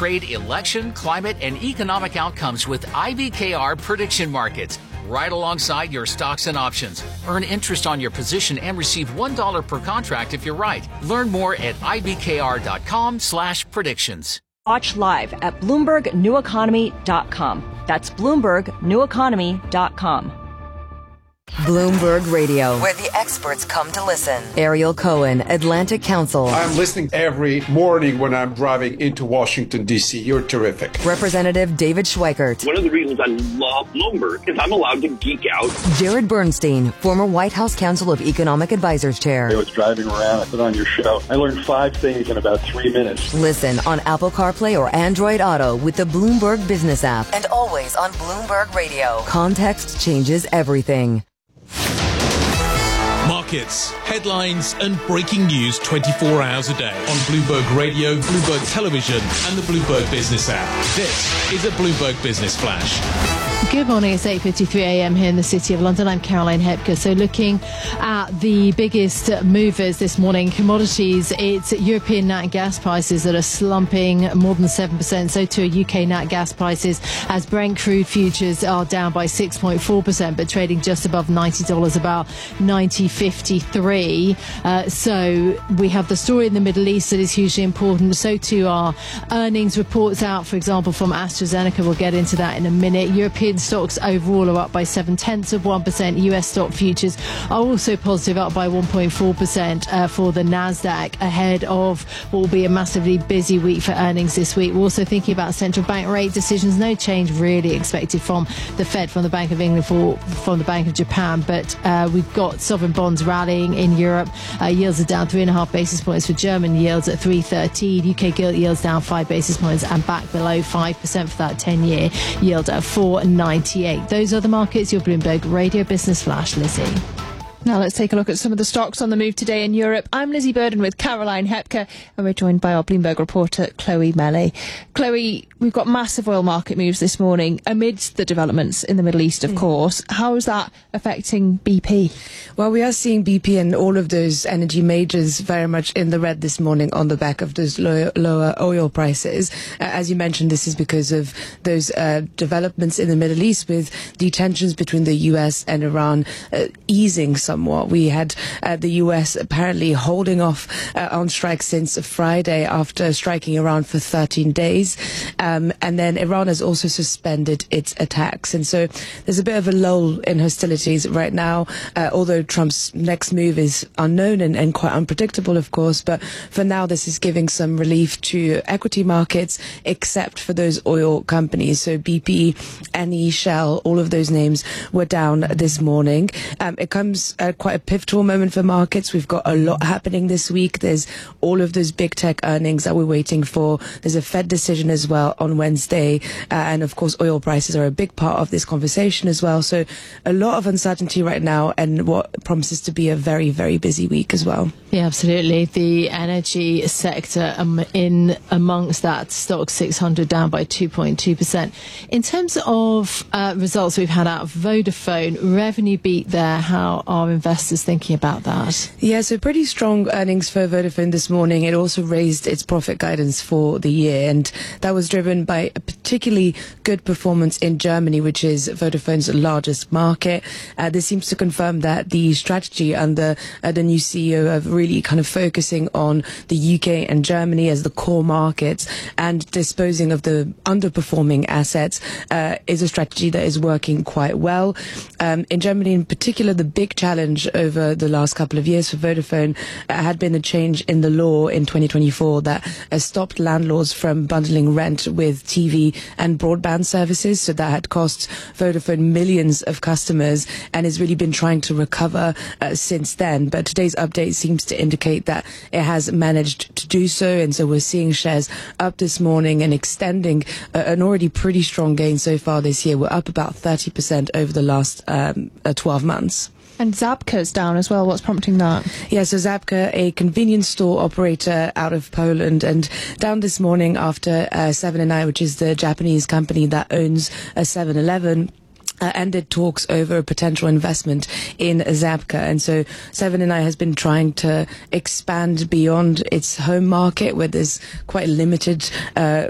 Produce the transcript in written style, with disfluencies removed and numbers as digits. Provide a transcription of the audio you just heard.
trade, election, climate, and economic outcomes with IBKR prediction markets. Right alongside your stocks and options. Earn interest on your position and receive $1 per contract if you're right. Learn more at ibkr.com/predictions. Watch live at BloombergNewEconomy.com. That's BloombergNewEconomy.com. Bloomberg Radio, where the experts come to listen. Ariel Cohen, Atlantic Council. I'm listening every morning when I'm driving into Washington, D.C. You're terrific. Representative David Schweikert. One of the reasons I love Bloomberg is I'm allowed to geek out. Jared Bernstein, former White House Council of Economic Advisors Chair. I was driving around, I put on your show. I learned 5 things in about 3 minutes. Listen on Apple CarPlay or Android Auto with the Bloomberg Business app. And always on Bloomberg Radio. Context changes everything. Markets, headlines, and breaking news 24 hours a day on Bloomberg Radio, Bloomberg Television, and the Bloomberg Business app. This is a Bloomberg Business Flash. Good morning. It's 8:53 a.m. here in the City of London. I'm Caroline Hepker. So looking at the biggest movers this morning, commodities, it's European nat gas prices that are slumping more than 7%. So too are UK nat gas prices as Brent crude futures are down by 6.4%, but trading just above $90, about 90.53. So we have the story in the Middle East that is hugely important. So too are earnings reports out, for example, from AstraZeneca. We'll get into that in a minute. European stocks overall are up by 0.7%. US stock futures are also positive, up by 1.4% for the Nasdaq, ahead of what will be a massively busy week for earnings this week. We're also thinking about central bank rate decisions. No change really expected from the Fed, from the Bank of England, from the Bank of Japan, but we've got sovereign bonds rallying in Europe. Yields are down 3.5 basis points for German yields at 3.13. UK gilt yields down 5 basis points and back below 5% for that 10-year yield at 4.98. Those are the markets. Your Bloomberg Radio Business Flash. Lizzie. Now let's take a look at some of the stocks on the move today in Europe. I'm Lizzie Burden with Caroline Hepker, and we're joined by our Bloomberg reporter, Chloe Melley. Chloe, we've got massive oil market moves this morning amidst the developments in the Middle East, of course. How is that affecting BP? Well, we are seeing BP and all of those energy majors very much in the red this morning on the back of those lower oil prices. As you mentioned, this is because of those developments in the Middle East, with the tensions between the US and Iran easing somewhat. We had the US apparently holding off on strikes since Friday after striking Iran for 13 days. And then Iran has also suspended its attacks. And so there's a bit of a lull in hostilities right now, although Trump's next move is unknown and quite unpredictable, of course. But for now, this is giving some relief to equity markets, except for those oil companies. So BP, Eni, Shell, all of those names were down this morning. It comes quite a pivotal moment for markets. We've got a lot happening this week. There's all of those big tech earnings that we're waiting for. There's a Fed decision as well on Wednesday. And of course, oil prices are a big part of this conversation as well. So a lot of uncertainty right now, and what promises to be a very, very busy week as well. Yeah, absolutely. The energy sector in amongst that, stock 600 down by 2.2%. In terms of results we've had out of Vodafone, revenue beat there. How are investors thinking about that? Yeah, so pretty strong earnings for Vodafone this morning. It also raised its profit guidance for the year, and that was driven by a particularly good performance in Germany, which is Vodafone's largest market. This seems to confirm that the strategy under the new CEO of really kind of focusing on the UK and Germany as the core markets and disposing of the underperforming assets is a strategy that is working quite well. In Germany in particular, the big challenge over the last couple of years for Vodafone had been a change in the law in 2024 that stopped landlords from bundling rent with TV and broadband services. So that had cost Vodafone millions of customers and has really been trying to recover since then. But today's update seems to indicate that it has managed to do so. And so we're seeing shares up this morning and extending an already pretty strong gain so far this year. We're up about 30% over the last 12 months. And Żabka's down as well. What's prompting that? Yeah, so Żabka, a convenience store operator out of Poland, and down this morning after Seven & i, which is the Japanese company that owns 7-Eleven, ended talks over a potential investment in Żabka. And so Seven & i has been trying to expand beyond its home market, where there's quite limited